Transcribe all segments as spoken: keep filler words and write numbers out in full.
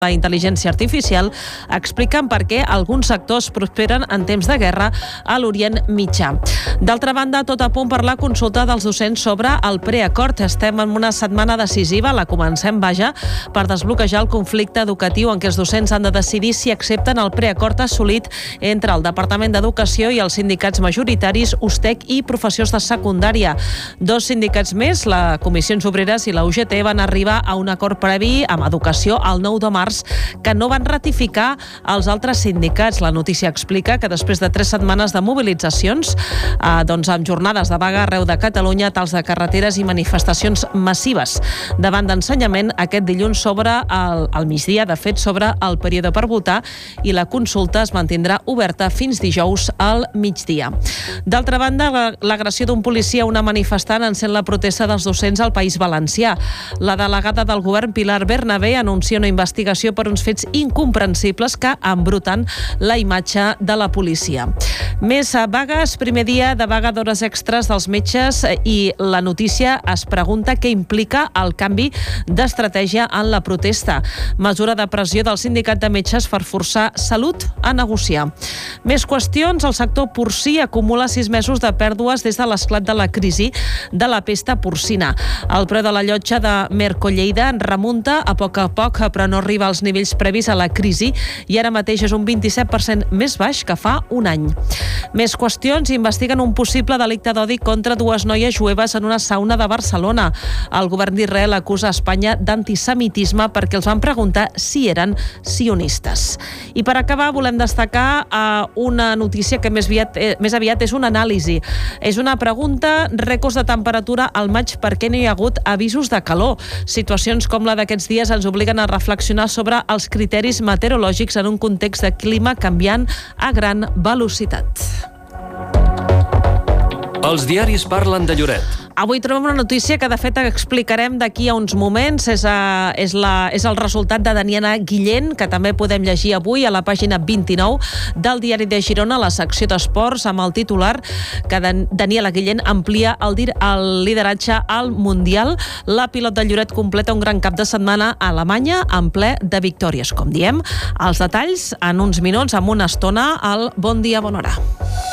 la intel·ligència artificial expliquen per què alguns sectors prosperen en temps de guerra a l'Orient Mitjà. D'altra banda, tot a punt per la consulta dels docents sobre el preacord. Estem en una setmana decisiva, la comencem, vaja, per desbloquejar el conflicte educatiu en què els docents han de decidir si accepten el preacord assolit entre el Departament d'Educació i els sindicats majoritaris U S T E C i professors de secundària. Dos sindicats més, la Comissions Obreres i la U G T, van arribar a un acord previ amb Educació el nou de març que no van ratificar els altres sindicats. La notícia explica que després de tres setmanes de mobilitzacions, eh, doncs amb jornades de vaga arreu de Catalunya, tals de carreteres i manifestacions massives davant d'ensenyament aquest dilluns sobre el, el migdia, de fet, sobre el període per votar, i la consulta es mantindrà oberta fins dijous al migdia. D'altra banda, l'agressió d'un policia a una manifestant encén la protesta dels docents al País Valencià. La delegada del govern, Pilar Bernabé, anuncia una investigació per uns fets incomprensibles que embruten la imatge de la policia. Més vagues, primer dia de vaga d'hores extres dels metges, i la notícia es pregunta què implica el canvi d'estratègia en la protesta. Mesura de pressió del sindicat de metges per forçar Salut a negociar. Més qüestions, el sector porcí acumula sis mesos de pèrdues des de l'esclat de la crisi de la pesta porcina. El preu de la llotja de Merco-Lleida remunta a poc a poc, però no arriba als nivells previs a la crisi i ara mateix és un vint-i-set per cent més baix que fa un any. Més qüestions, investiguen un possible delicte d'odi contra dues noies jueves en una sauna de Barcelona. El govern d'Israel acusa Espanya d'antisemitisme perquè els van preguntar si eren sionistes. I per acabar volem destacar eh, una notícia que més aviat, eh, més aviat és una anàlisi. És una pregunta, rècords de temperatura al maig, per què no hi ha hagut avisos de calor? Situacions com la d'aquests dies ens obliguen a reflexionar sobre els criteris meteorològics en un context de clima canviant a gran velocitat. Els diaris parlen de Lloret. Avui trobem una notícia que de fet explicarem d'aquí a uns moments. És, a, és, la, és el resultat de Daniela Guillén, que també podem llegir avui a la pàgina vint-i-nou del Diari de Girona, a la secció d'esports, amb el titular que Daniela Guillén amplia el, dir, el lideratge al Mundial. La pilot de Lloret completa un gran cap de setmana a Alemanya en ple de victòries. Com diem, els detalls en uns minuts, amb una estona, al Bon Dia, Bona Hora.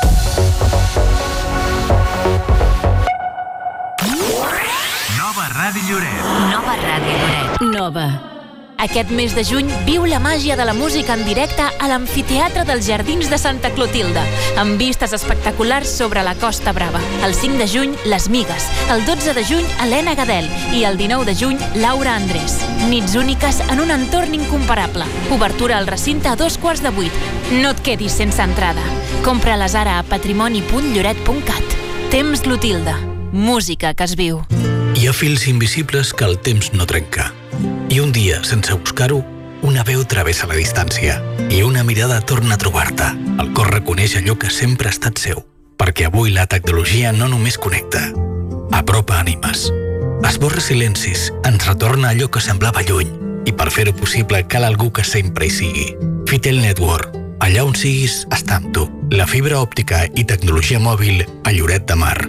Nova Ràdio Lloret. Nova Ràdio Lloret. Nova. Aquest mes de juny viu la màgia de la música en directe a l'Amfiteatre dels Jardins de Santa Clotilde, amb vistes espectaculars sobre la Costa Brava. El cinc de juny, Les Migues. El dotze de juny, Helena Gadel. I el dinou de juny, Laura Andrés. Nits úniques en un entorn incomparable. Obertura al recinte a dos quarts de vuit. No et quedis sense entrada. Compra-les ara a patrimoni punt lloret punt cat. Temps Clotilde. Música que es viu. Hi ha fils invisibles que el temps no trenca. I un dia, sense buscar-ho, una veu travessa la distància i una mirada torna a trobar-te. El cor reconeix allò que sempre ha estat seu, perquè avui la tecnologia no només connecta, apropa ànimes. Esborra silencis, ens retorna allò que semblava lluny, i per fer-ho possible cal algú que sempre hi sigui. Fitel Network. Allà on siguis, està amb tu. La fibra òptica i tecnologia mòbil a Lloret de Mar.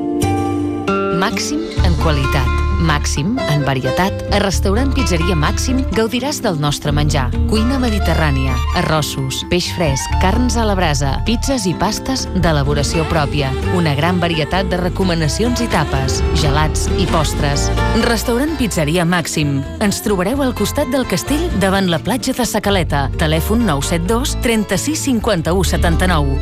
Màxim en qualitat, màxim en varietat. A Restaurant Pizzeria Màxim gaudiràs del nostre menjar. Cuina mediterrània, arrossos, peix fresc, carns a la brasa, pizzas i pastes d'elaboració pròpia. Una gran varietat de recomanacions i tapes, gelats i postres. Restaurant Pizzeria Màxim. Ens trobareu al costat del castell davant la platja de Sa Caleta. Telèfon nou set dos, trenta-sis, cinquanta-u, setanta-nou.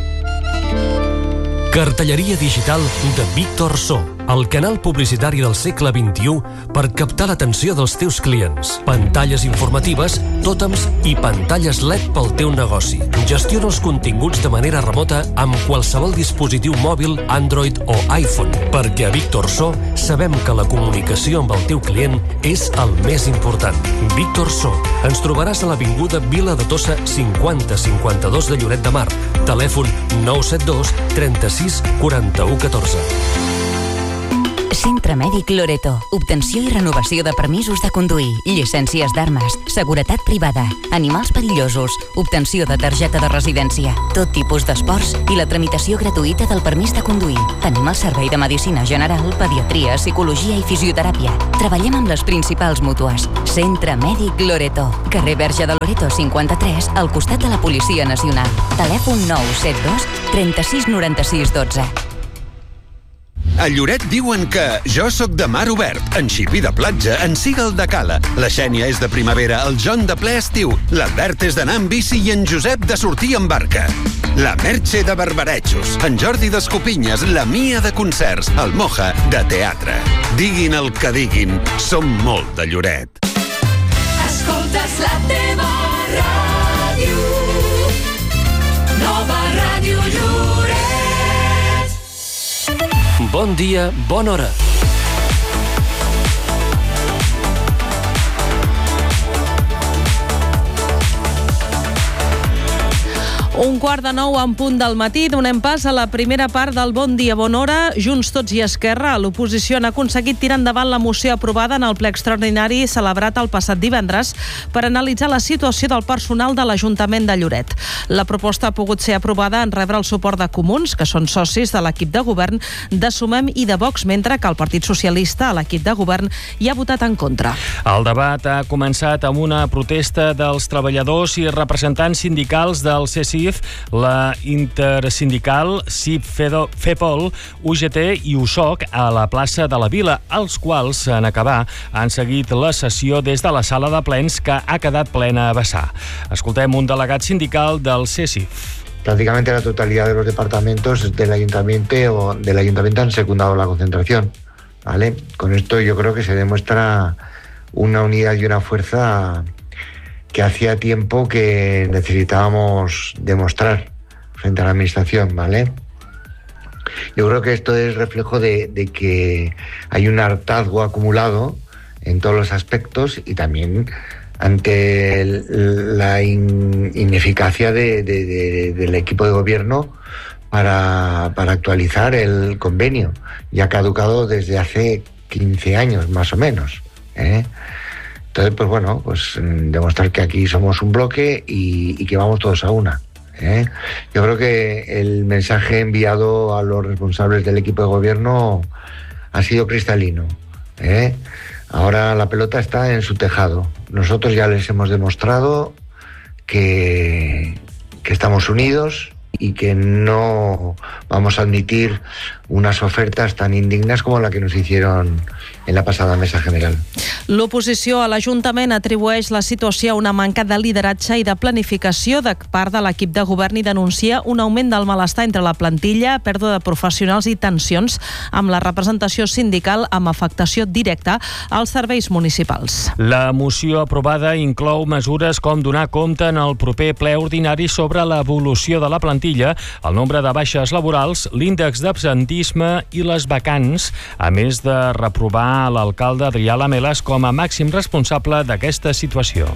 Cartelleria digital de Víctor So, el canal publicitari del segle vint-i-u per captar l'atenció dels teus clients. Pantalles informatives, tòtems i pantalles L E D pel teu negoci. Gestiona els continguts de manera remota amb qualsevol dispositiu mòbil, Android o iPhone, perquè a Víctor So sabem que la comunicació amb el teu client és el més important. Víctor So. Ens trobaràs a l'avinguda Vila de Tossa cinquanta cinquanta-dos de Lloret de Mar. Telèfon nou set dos, trenta-sis, quaranta-u, catorze. Centre Mèdic Loreto. Obtenció i renovació de permisos de conduir, llicències d'armes, seguretat privada, animals perillosos, obtenció de targeta de residència, tot tipus d'esports i la tramitació gratuïta del permís de conduir. Tenim el servei de medicina general, pediatria, psicologia i fisioteràpia. Treballem amb les principals mútues. Centre Mèdic Loreto. Carrer Verge de Loreto cinquanta-tres, al costat de la Policia Nacional. Telèfon nou set dos, trenta-sis noranta-sis dotze. A Lloret diuen que jo sóc de mar obert, en Xipi de platja, en Sigal de cala, la Xènia és de primavera, el John de ple estiu, l'Albert és d'anar amb bici i en Josep de sortir amb barca. La Merche de barbarejos, en Jordi d'escopinyes, la Mia de concerts, el Moja de teatre. Diguin el que diguin, som molt de Lloret. Escoltes la teva ràdio, Nova Ràdio Lloret. Bon dia, bona hora. Un quart de nou en punt del matí, donem pas a la primera part del Bon Dia, Bona Hora. Junts, Tots i Esquerra, l'oposició han aconseguit tirar endavant la moció aprovada en el ple extraordinari celebrat el passat divendres per analitzar la situació del personal de l'Ajuntament de Lloret. La proposta ha pogut ser aprovada en rebre el suport de Comuns, que són socis de l'equip de govern, de Sumem i de Vox, mentre que el Partit Socialista, a l'equip de govern, hi ha votat en contra. El debat ha començat amb una protesta dels treballadors i representants sindicals del C S I F, la intersindical C I P, FEPOL, U G T i U S O C a la plaça de la Vila, els quals, en acabar, han seguit la sessió des de la sala de plens que ha quedat plena a vessar. Escoltem un delegat sindical del C S I F. Prácticamente la totalidad de los departamentos del ayuntamiento o del ayuntamiento han secundado la concentración, ¿vale? Con esto yo creo que se demuestra una unidad y una fuerza que hacía tiempo que necesitábamos demostrar frente a la administración, ¿vale? Yo creo que esto es reflejo de, de que hay un hartazgo acumulado en todos los aspectos y también ante el, la in, ineficacia de, de, de, del equipo de gobierno para, para actualizar el convenio, ya caducado desde hace quince años más o menos, ¿eh? Entonces, pues bueno, pues demostrar que aquí somos un bloque y, y que vamos todos a una, ¿eh? Yo creo que el mensaje enviado a los responsables del equipo de gobierno ha sido cristalino, ¿eh? Ahora la pelota está en su tejado. Nosotros ya les hemos demostrado que, que estamos unidos y que no vamos a admitir unas ofertas tan indignes com la que nos hicieron en la passada mesa general. L'oposició a l'Ajuntament atribueix la situació a una manca de lideratge i de planificació de part de l'equip de govern i denuncia un augment del malestar entre la plantilla, pèrdua de professionals i tensions amb la representació sindical amb afectació directa als serveis municipals. La moció aprovada inclou mesures com donar compte en el proper ple ordinari sobre l'evolució de la plantilla, el nombre de baixes laborals, l'índex d'absentisme i les vacants, a més de reprovar l'alcalde Adrià Lamelas com a màxim responsable d'aquesta situació.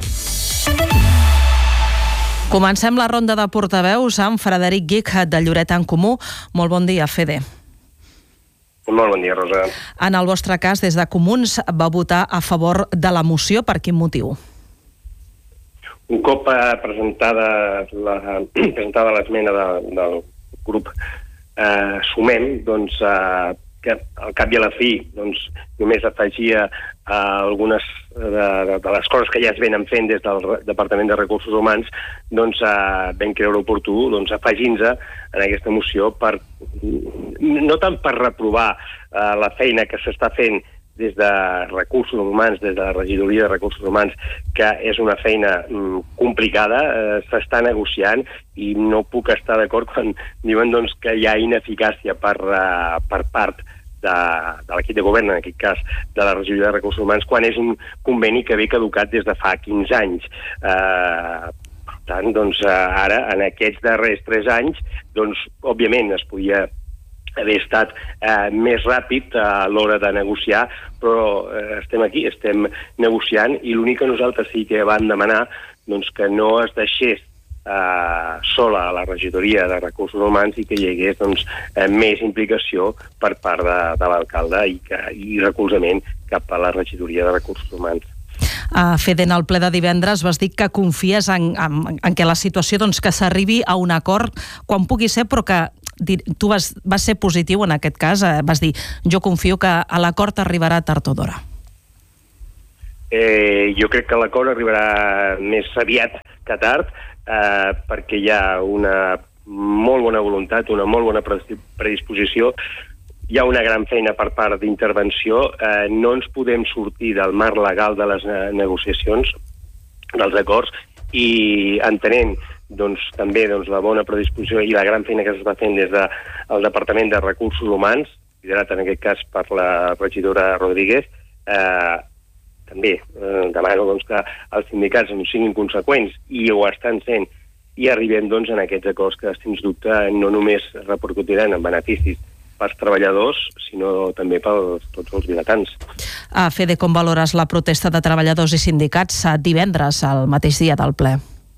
Comencem la ronda de portaveus amb Frederic Guich de Lloret en Comú. Molt bon dia, Fede. Molt bon dia, Rosa. En el vostre cas, des de Comuns, va votar a favor de la moció. Per quin motiu? Un cop presentada la, presentada l'esmena de, del grup eh, Sumem, doncs, eh, que al cap i a la fi doncs, només afegia eh, algunes de, de, de les coses que ja es venen fent des del Departament de Recursos Humans, doncs eh, vam creure oportú doncs, afegir-nos en aquesta moció per, no tant per reprovar eh, la feina que s'està fent des de Recursos Humans, des de la Regidoria de Recursos Humans, que és una feina mm, complicada, eh, s'està negociant i no puc estar d'acord quan diuen doncs, que hi ha ineficàcia per, uh, per part de, de l'equip de govern, en aquest cas de la Regidoria de Recursos Humans, quan és un conveni que ve caducat des de fa quinze anys. Eh, per tant, doncs, ara, en aquests darrers tres anys, doncs, òbviament es podia haver estat eh, més ràpid a l'hora de negociar, però eh, estem aquí, estem negociant, i l'únic que nosaltres sí que vam demanar doncs, que no es deixés eh, sola a la regidoria de Recursos Humans i que hi hagués doncs, eh, més implicació per part de, de l'alcalde i, que, i recolzament cap a la regidoria de Recursos Humans. Uh, Fede, en el ple de divendres vas dir que confies en, en, en que la situació doncs, que s'arribi a un acord quan pugui ser, però que tu vas, vas ser positiu en aquest cas, eh, vas dir, jo confio que a l'acord arribarà tard o d'hora. Eh, jo crec que l'acord arribarà més aviat que tard, eh, perquè hi ha una molt bona voluntat, una molt bona predisposició, hi ha una gran feina per part d'intervenció, eh, no ens podem sortir del marc legal de les negociacions, dels acords, i entenent doncs, també doncs, la bona predisposició i la gran feina que s'està fent des del Departament de Recursos Humans, liderat en aquest cas per la regidora Rodríguez, eh, també eh, demano doncs, que els sindicats no siguin conseqüents i ho estan sent i arribem doncs, en aquests acords que, sens dubte, no només repercutiran en beneficis pels treballadors, sinó també per tots els vilatans. Ah, Fede, com valores la protesta de treballadors i sindicats divendres, el mateix dia del ple?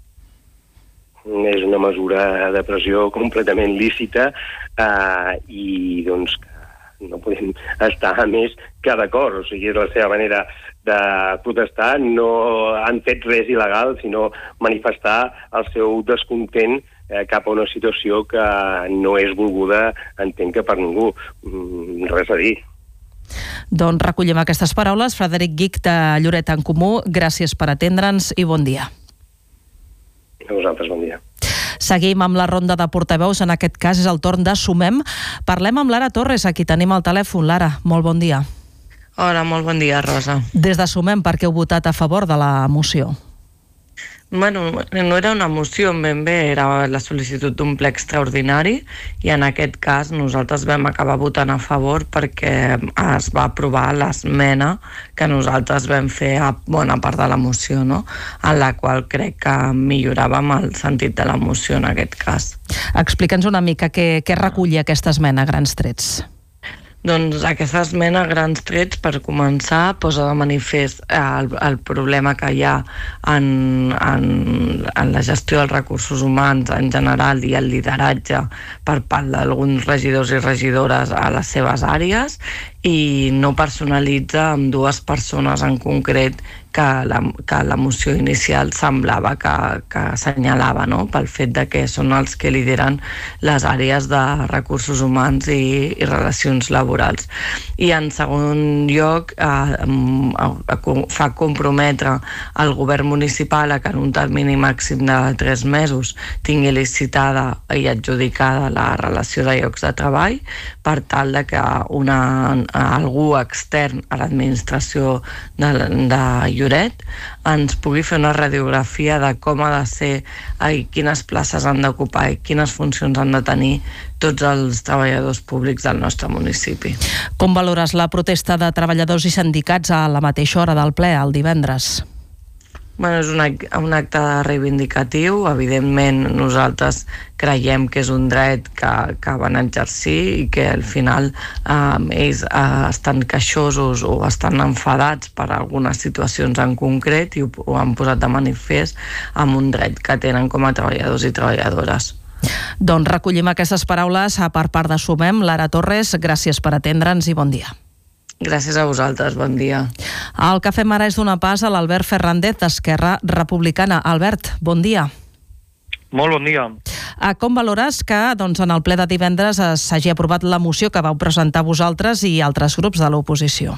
És una mesura de pressió completament lícita eh, i doncs no podem estar a més que d'acord, o sigui, és la seva manera de protestar, no han fet res il·legal, sinó manifestar el seu descontent eh, cap a una situació que no és volguda, entenc que per ningú. Mm, res a dir. Doncs recollim aquestes paraules. Frederic Guich, de Lloret en Comú, gràcies per atendre'ns i bon dia. A vosaltres, bon dia. Seguim amb la ronda de portaveus, en aquest cas és el torn de Sumem. Parlem amb Lara Torres, aquí tenim el telèfon. Lara, molt bon dia. Hola, molt bon dia, Rosa. Des de Sumem, per què heu votat a favor de la moció? Bueno, no era una moció ben bé, era la sol·licitud d'un ple extraordinari i en aquest cas nosaltres vam acabar votant a favor perquè es va aprovar l'esmena que nosaltres vam fer a bona part de la moció, no? En la qual crec que milloràvem el sentit de la moció en aquest cas. Explica'ns una mica què, què reculli aquesta esmena a grans trets. Doncs aquesta esmena a grans trets, per començar, posa de manifest el, el problema que hi ha en, en, en la gestió dels recursos humans en general i el lideratge per part d'alguns regidors i regidores a les seves àrees i no personalitza amb dues persones en concret que la, que la moció inicial semblava que, que assenyalava, no? Pel fet de que són els que lideren les àrees de recursos humans i, i relacions laborals. I en segon lloc eh, fa comprometre el govern municipal a que en un termini màxim de tres mesos tingui licitada i adjudicada la relació de llocs de treball per tal de que una, algú extern a l'administració de, de Lloret ens pugui fer una radiografia de com ha de ser i quines places han d'ocupar i quines funcions han de tenir tots els treballadors públics del nostre municipi. Com valores la protesta de treballadors i sindicats a la mateixa hora del ple, el divendres? Bueno, és un, un acte reivindicatiu. Evidentment, nosaltres creiem que és un dret que, que van exercir i que al final eh, ells eh, estan queixosos o estan enfadats per algunes situacions en concret i ho, ho han posat de manifest amb un dret que tenen com a treballadors i treballadores. Doncs recollim aquestes paraules per part de Sumem. Lara Torres, gràcies per atendre'ns i bon dia. Gràcies a vosaltres, bon dia. El que fem ara és donar pas a l'Albert Fernández d'Esquerra Republicana. Albert, bon dia. Molt bon dia. Com valores que doncs, en el ple de divendres s'hagi aprovat la moció que vau presentar vosaltres i altres grups de l'oposició?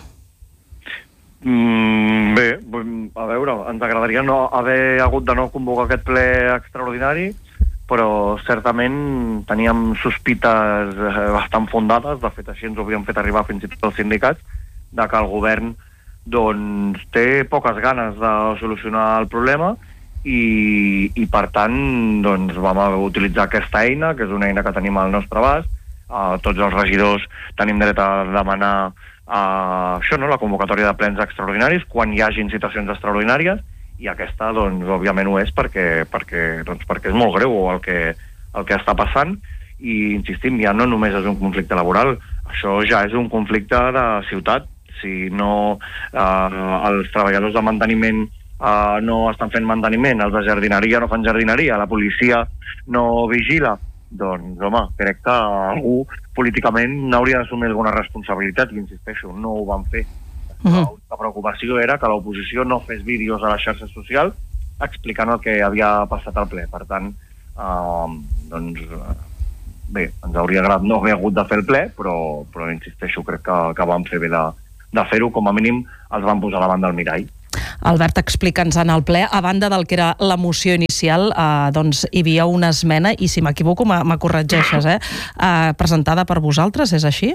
Mm, bé, a veure, ens agradaria no haver hagut de no convocar aquest ple extraordinari, però certament teníem sospites bastant fundades, de fet així ens ho havíem fet arribar fins i tot als sindicats, de que el govern doncs, té poques ganes de solucionar el problema i, i per tant doncs, vam utilitzar aquesta eina, que és una eina que tenim al nostre abast. Uh, tots els regidors tenim dret a demanar uh, això, no? La convocatòria de plens extraordinaris quan hi hagin situacions extraordinàries, i aquesta, doncs, òbviament ho és perquè, perquè, doncs, perquè és molt greu el que, el que està passant i, insistim, ja no només és un conflicte laboral, això ja és un conflicte de ciutat. Si no, eh, els treballadors de manteniment uh, no estan fent manteniment, els de jardineria no fan jardineria, la policia no vigila, doncs, home, crec que algú políticament n'hauria d'assumir alguna responsabilitat, i insisteixo, no ho van fer. Uh-huh. La preocupació era que l'oposició no fes vídeos a les xarxes socials explicant el que havia passat al ple. Per tant, uh, doncs, bé, ens hauria agradat no haver hagut de fer el ple, però, però insisteixo, crec que, que van fer bé de, de fer-ho, com a mínim els van posar davant del mirall. Albert, explica'ns en el ple, a banda del que era la moció inicial, eh, doncs hi havia una esmena, i si m'equivoco me corregeixes, eh, eh, presentada per vosaltres, és així?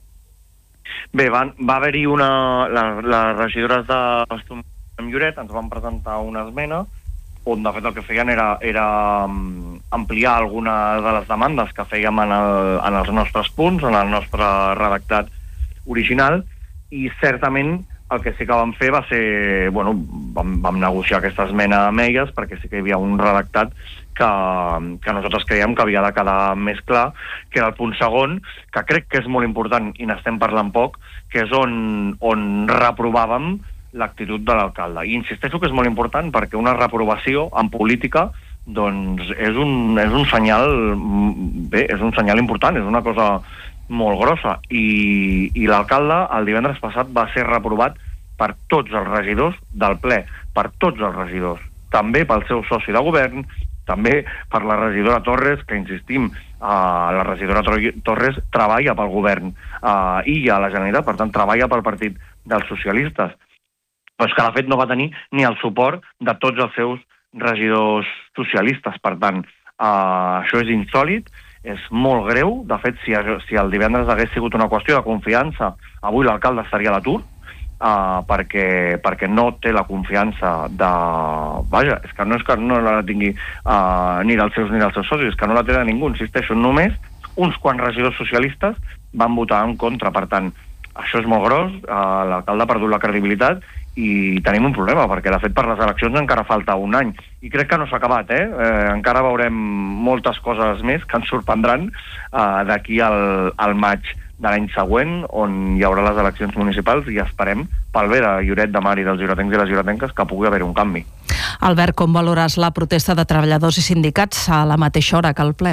Bé, van, va haver-hi una... Les, les regidores de Estum Lloret ens van presentar una esmena on, de fet, el que feien era, era ampliar alguna de les demandes que fèiem en, el, en els nostres punts, en el nostre redactat original, i certament el que sí que vam fer va ser... Bueno, vam, vam negociar aquesta esmena amb elles perquè sí que hi havia un redactat que, que nosaltres creiem que havia de quedar més clar, que era el punt segon, que crec que és molt important i n'estem parlant poc, que és on, on reprovàvem l'actitud de l'alcalde. I insisteixo que és molt important perquè una reprovació en política doncs és un, és un senyal bé, és un senyal important, és una cosa molt grossa, i, i l'alcalde el divendres passat va ser reprovat per tots els regidors del ple, per tots els regidors, també pel seu soci de govern, també per la regidora Torres, que insistim, uh, la regidora Torres treballa pel govern uh, i a la Generalitat, per tant treballa pel partit dels socialistes, però és que de fet no va tenir ni el suport de tots els seus regidors socialistes. Per tant, uh, això és insòlit, és molt greu. De fet, si, si el divendres hagués sigut una qüestió de confiança, avui l'alcalde estaria a l'atur, uh, perquè, perquè no té la confiança de... Vaja, és que no és que no la tingui uh, ni dels seus ni dels seus socis, és que no la té de ningú, insisteixo, només uns quants regidors socialistes van votar en contra. Per tant, això és molt gros, uh, l'alcalde ha perdut la credibilitat i tenim un problema, perquè de fet per les eleccions encara falta un any, i crec que no s'ha acabat, eh? eh encara veurem moltes coses més que ens sorprendran eh, d'aquí al, al maig de l'any següent, on hi haurà les eleccions municipals, i esperem, pel bé de Lloret de Mar i dels lloretencs i les lloretenques, que pugui haver un canvi. Albert, com valores la protesta de treballadors i sindicats a la mateixa hora que el ple?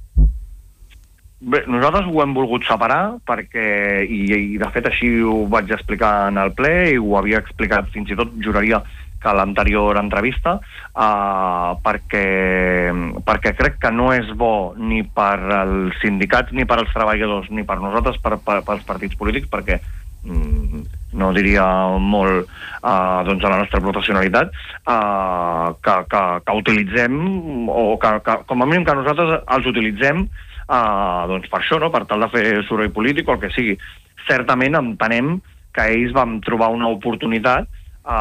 Bé, nosaltres ho hem volgut separar perquè, i, i de fet així ho vaig explicar en el ple i ho havia explicat fins i tot, juraria, que a l'anterior entrevista, uh, perquè, perquè crec que no és bo ni per als sindicats, ni per als treballadors, ni per nosaltres, per, per, pels partits polítics, perquè mm, no diria molt uh, doncs a la nostra professionalitat, uh, que, que, que utilitzem, o que, que com a mínim que nosaltres els utilitzem Uh, doncs per això, no? Per tal de fer soroll polític o el que sigui. Certament entenem que ells van trobar una oportunitat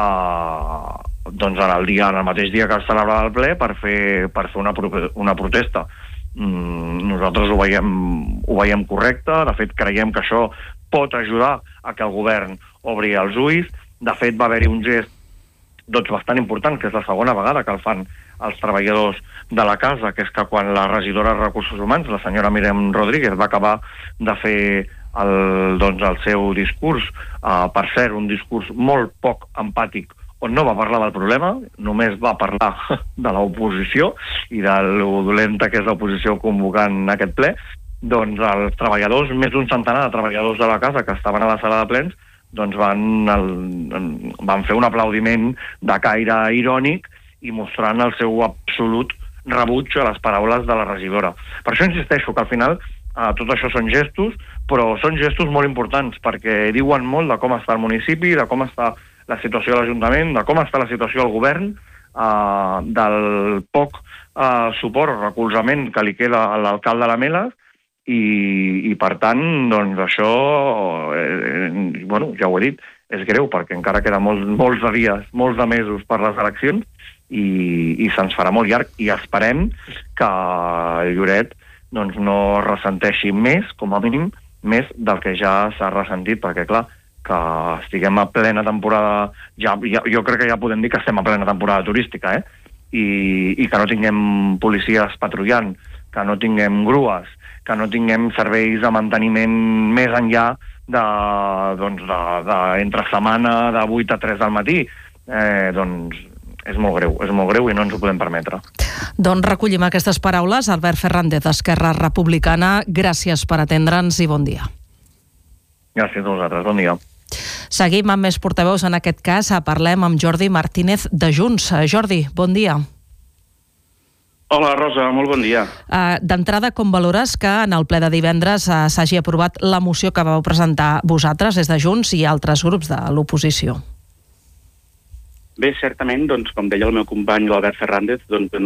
uh, doncs en el, dia, en el mateix dia que es celebrava el ple per fer, per fer una, una protesta. Mm, nosaltres ho veiem, ho veiem correcte, de fet creiem que això pot ajudar a que el govern obri els ulls. De fet va haver-hi un gest doncs bastant important, que és la segona vegada que el fan els treballadors de la casa, que és que quan la regidora de Recursos Humans, la senyora Míriam Rodríguez, va acabar de fer el, doncs, el seu discurs, uh, per cert, un discurs molt poc empàtic, on no va parlar del problema, només va parlar de l'oposició i de lo dolenta que és l'oposició convocant aquest ple, doncs els treballadors, més d'un centenar de treballadors de la casa que estaven a la sala de plens, doncs van, el, van fer un aplaudiment de caire irònic i mostrant el seu absolut rebuig a les paraules de la regidora. Per això insisteixo que al final eh, tot això són gestos, però són gestos molt importants perquè diuen molt de com està el municipi, de com està la situació de l'Ajuntament, de com està la situació al govern, eh, del poc eh, suport o recolzament que li queda a l'alcalde de Lameles, i, i per tant, doncs això, eh, bueno, ja ho he dit, és greu perquè encara queda molts, molts de dies, molts de mesos per les eleccions, i, i se'ns farà molt llarg, i esperem que Lloret doncs, no ressenteixi més, com a mínim, més del que ja s'ha ressentit, perquè clar, que estiguem a plena temporada, ja, ja, jo crec que ja podem dir que estem a plena temporada turística, eh? I, i que no tinguem policies patrullant, que no tinguem grues, que no tinguem serveis de manteniment més enllà de, doncs, de, de entre setmana de vuit a tres del matí, eh, doncs és molt greu, és molt greu i no ens ho podem permetre. Doncs recollim aquestes paraules. Albert Fernández, d'Esquerra Republicana, gràcies per atendre'ns i bon dia. Gràcies a vosaltres, bon dia. Seguim amb més portaveus, en aquest cas parlem amb Jordi Martínez de Junts. Jordi, bon dia. Hola, Rosa, molt bon dia. Uh, D'entrada, com valores que en el ple de divendres uh, s'hagi aprovat la moció que vau presentar vosaltres des de Junts i altres grups de l'oposició? Bé, certament, doncs, com deia el meu company l'Albert Fernández, doncs,